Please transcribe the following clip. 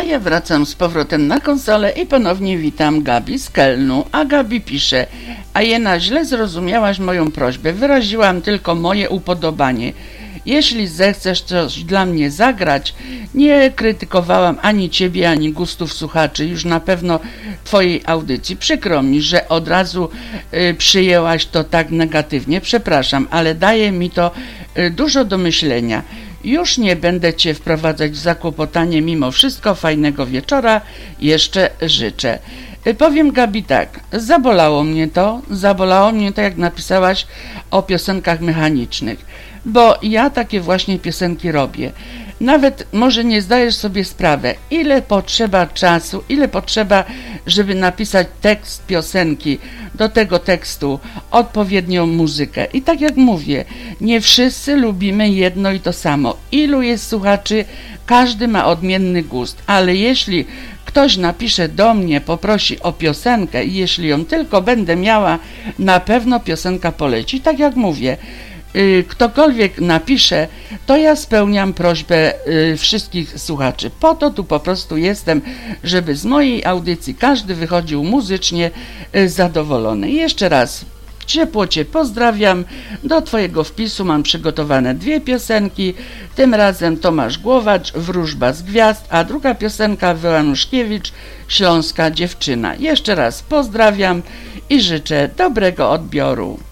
ja wracam z powrotem na konsolę i ponownie witam Gabi z Kelnu, a Gabi pisze: a Jena, źle zrozumiałaś moją prośbę, wyraziłam tylko moje upodobanie. Jeśli zechcesz coś dla mnie zagrać, nie krytykowałam ani ciebie, ani gustów słuchaczy, już na pewno twojej audycji. Przykro mi, że od razu przyjęłaś to tak negatywnie, przepraszam, ale daje mi to dużo do myślenia. Już nie będę cię wprowadzać w zakłopotanie, mimo wszystko fajnego wieczora jeszcze życzę. Powiem Gabi tak, zabolało mnie to, jak napisałaś o piosenkach mechanicznych, bo ja takie właśnie piosenki robię. Nawet może nie zdajesz sobie sprawy, ile potrzeba czasu, ile potrzeba, żeby napisać tekst piosenki, do tego tekstu odpowiednią muzykę. I tak jak mówię, nie wszyscy lubimy jedno i to samo. Ilu jest słuchaczy, każdy ma odmienny gust, ale jeśli ktoś napisze do mnie, poprosi o piosenkę i jeśli ją tylko będę miała, na pewno piosenka poleci. Tak jak mówię, ktokolwiek napisze, to ja spełniam prośbę wszystkich słuchaczy. Po to tu po prostu jestem, żeby z mojej audycji każdy wychodził muzycznie zadowolony. I jeszcze raz ciepło cię pozdrawiam. Do twojego wpisu mam przygotowane 2 piosenki. Tym razem Tomasz Głowacz, Wróżba z gwiazd, a druga piosenka Wyłanuszkiewicz, Śląska dziewczyna. Jeszcze raz pozdrawiam i życzę dobrego odbioru.